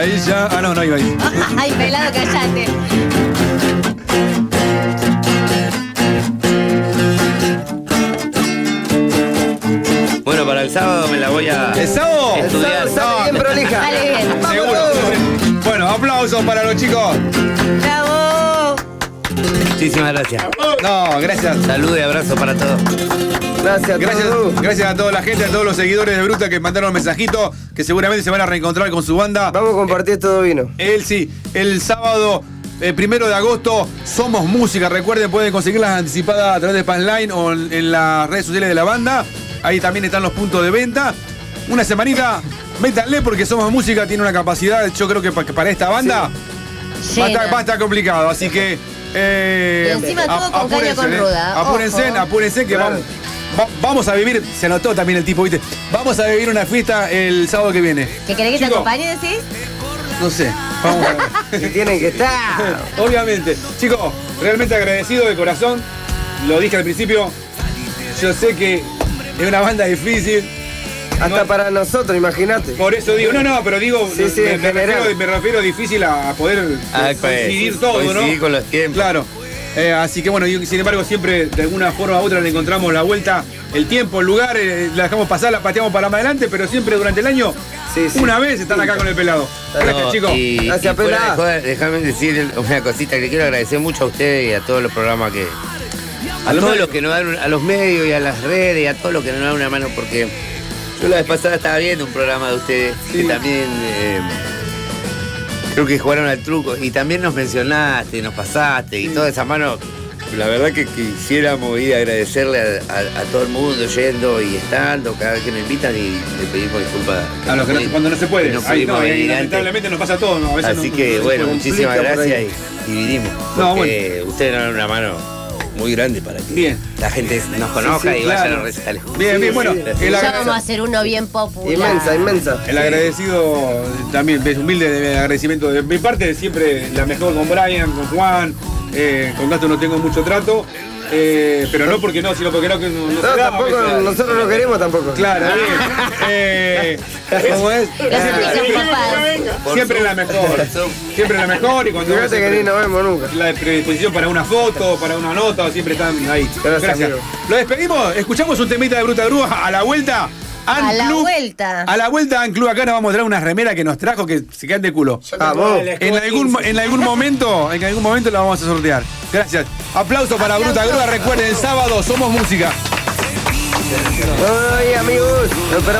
Ahí ya. Ah, no iba ahí. Ay, pelado, callate. Bueno, para el sábado me la voy a ¿El sábado? estudiar. Sale bien prolija. Dale bien. Seguro. Bueno, aplausos para los chicos. ¡Bravo! Muchísimas gracias. No, gracias. Salud y abrazo para todos. Gracias, Gracias a toda la gente, a todos los seguidores de Bruta que mandaron mensajitos, que seguramente se van a reencontrar con su banda. Vamos a compartir todo vino. El sábado 1 de agosto, Somos Música. Recuerden, pueden conseguirlas anticipadas a través de Panline o en las redes sociales de la banda. Ahí también están los puntos de venta. Una semanita, métanle porque Somos Música tiene una capacidad, yo creo que para esta banda va a estar complicado. Así que Y encima todo con caña con ruda. apúrense que vamos a vivir, se notó también el tipo, ¿viste? Vamos a vivir una fiesta el sábado que viene. ¿Que querés que te acompañe, decís? No sé, vamos a ver. Que tienen que estar. Obviamente. Chicos, realmente agradecido de corazón. Lo dije al principio. Yo sé que es una banda difícil. Hasta para nosotros, imagínate. Por eso digo, pero digo, Sí, me refiero difícil a poder coincidir todo, coincidir ¿no? con los tiempos. Claro. Así que bueno, sin embargo siempre de alguna forma u otra le encontramos la vuelta, el tiempo, el lugar, la dejamos pasar, la pateamos para más adelante, pero siempre durante el año, una vez están acá con el pelado. Gracias, chicos. Gracias, fuera de pelada. joder, déjame decir una cosita que quiero agradecer mucho a ustedes y a todos los programas que. A todos los que nos dan, a los medios y a las redes y a todos los que nos dan una mano, porque yo la vez pasada estaba viendo un programa de ustedes que también creo que jugaron al truco y también nos mencionaste, nos pasaste y toda esa mano. La verdad que quisiéramos ir a agradecerle a todo el mundo yendo y estando cada vez que nos invitan y le pedimos disculpas. A los que cuando no se puede. No Ahí pudimos venir lamentablemente nos pasa todo, ¿no? A veces Así no- que no- bueno, no- muchísimas gracias y vinimos. No, Porque ustedes nos dan una mano muy grande para que Bien. la gente nos conozca y vaya a los recitales. Bien, bueno. Ya vamos a hacer uno bien popular. Inmensa. El agradecido también, es humilde de agradecimiento de mi parte, siempre la mejor con Brian, con Juan, con Gato no tengo mucho trato, pero no porque no, sino porque no se da, tampoco, a veces. nosotros no queremos tampoco. Claro, bien. ¿Cómo es? Siempre la mejor. Siempre la mejor y cuando Fíjate que ni nos vemos nunca. la predisposición para una foto, para una nota, siempre están ahí. Gracias, amigo. Lo despedimos, escuchamos un temita de Bruta Grúa a la vuelta. A la vuelta. A la vuelta, Anclub, acá nos vamos a traer una remera que nos trajo que se quedan de culo. Vamos. En algún momento la vamos a sortear. Gracias. Aplauso para Bruta Grúa. Recuerden, el sábado Somos Música. Ay, amigos. Nos esperamos.